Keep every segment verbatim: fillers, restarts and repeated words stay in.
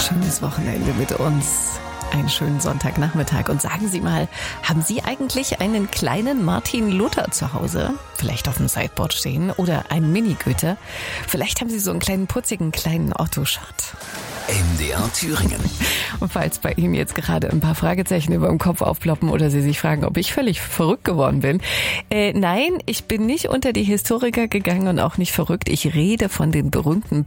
Schönes Wochenende mit uns. Einen schönen Sonntagnachmittag. Und sagen Sie mal, haben Sie eigentlich einen kleinen Martin Luther zu Hause? Vielleicht auf dem Sideboard stehen oder einen Mini-Goethe? Vielleicht haben Sie so einen kleinen putzigen kleinen Otto Schott. M D R Thüringen. Und falls bei Ihnen jetzt gerade ein paar Fragezeichen über dem Kopf aufploppen oder Sie sich fragen, ob ich völlig verrückt geworden bin. Äh, nein, ich bin nicht unter die Historiker gegangen und auch nicht verrückt. Ich rede von den berühmten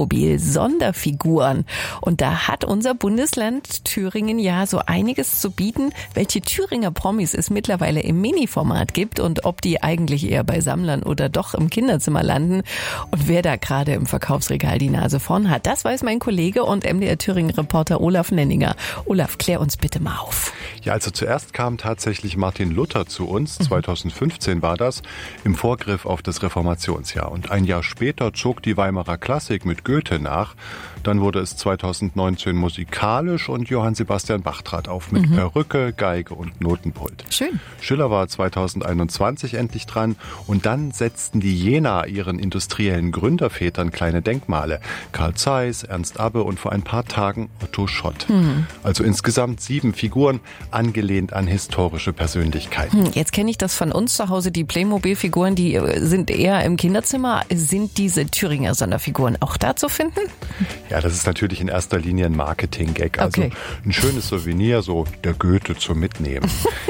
Playmobil-Sonderfiguren. Und da hat unser Bundesland Thüringen ja so einiges zu bieten, welche Thüringer Promis es mittlerweile im Mini-Format gibt und ob die eigentlich eher bei Sammlern oder doch im Kinderzimmer landen. Und wer da gerade im Verkaufsregal die Nase vorn hat, das weiß mein Kollege und M D R Thüringen-Reporter Olaf Nenninger. Olaf, klär uns bitte mal auf. Ja, also zuerst kam tatsächlich Martin Luther zu uns, zweitausendfünfzehn war das, im Vorgriff auf das Reformationsjahr. Und ein Jahr später zog die Weimarer Klassik mit Goethe nach. Dann wurde es zweitausendneunzehn musikalisch und Johann Sebastian Bach trat auf mit mhm. Perücke, Geige und Notenpult. Schön. Schiller war zweitausendeinundzwanzig endlich dran und dann setzten die Jena ihren industriellen Gründervätern kleine Denkmale. Carl Zeiss, Ernst Abbe und vor ein paar Tagen Otto Schott. Mhm. Also insgesamt sieben Figuren, angelehnt an historische Persönlichkeiten. Jetzt kenne ich das von uns zu Hause, die Playmobil-Figuren, die sind eher im Kinderzimmer. Sind diese Thüringer Sonderfiguren auch da zu finden? Ja, das ist natürlich in erster Linie ein Marketing-Gag. Also okay. Ein schönes Souvenir, so der Goethe zum Mitnehmen.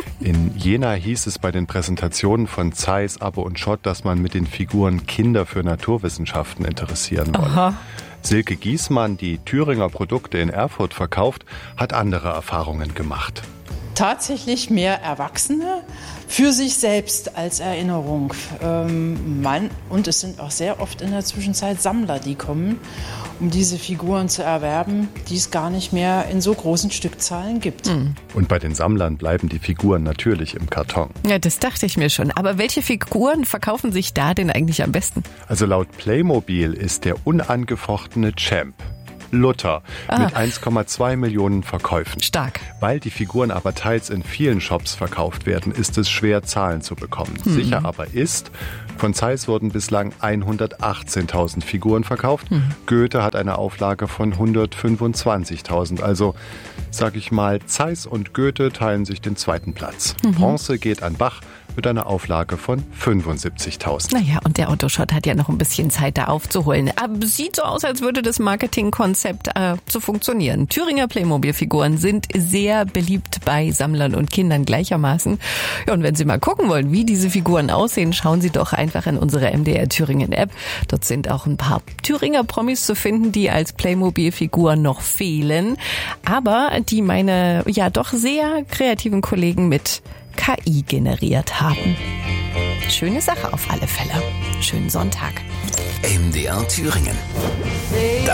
In Jena hieß es bei den Präsentationen von Zeiss, Abbe und Schott, dass man mit den Figuren Kinder für Naturwissenschaften interessieren wolle. Aha. Silke Giesmann, die Thüringer Produkte in Erfurt verkauft, hat andere Erfahrungen gemacht. Tatsächlich mehr Erwachsene für sich selbst als Erinnerung. Ähm, man, und es sind auch sehr oft in der Zwischenzeit Sammler, die kommen, um diese Figuren zu erwerben, die es gar nicht mehr in so großen Stückzahlen gibt. Mhm. Und bei den Sammlern bleiben die Figuren natürlich im Karton. Ja, das dachte ich mir schon. Aber welche Figuren verkaufen sich da denn eigentlich am besten? Also laut Playmobil ist der unangefochtene Champ Luther ah. mit eins Komma zwei Millionen Verkäufen. Stark. Weil die Figuren aber teils in vielen Shops verkauft werden, ist es schwer, Zahlen zu bekommen. Hm. Sicher aber ist, von Zeiss wurden bislang hundertachtzehntausend Figuren verkauft. Hm. Goethe hat eine Auflage von hundertfünfundzwanzigtausend. Also, sag ich mal, Zeiss und Goethe teilen sich den zweiten Platz. Mhm. Bronze geht an Bach mit einer Auflage von fünfundsiebzigtausend. Naja, und der Otto Schott hat ja noch ein bisschen Zeit, da aufzuholen. Aber sieht so aus, als würde das Marketingkonzept äh, so funktionieren. Thüringer Playmobil-Figuren sind sehr beliebt bei Sammlern und Kindern gleichermaßen. Ja, und wenn Sie mal gucken wollen, wie diese Figuren aussehen, schauen Sie doch einfach in unsere M D R Thüringen-App. Dort sind auch ein paar Thüringer Promis zu finden, die als Playmobil-Figuren noch fehlen. Aber die meine ja doch sehr kreativen Kollegen mit K I generiert haben. Schöne Sache auf alle Fälle. Schönen Sonntag. M D R Thüringen.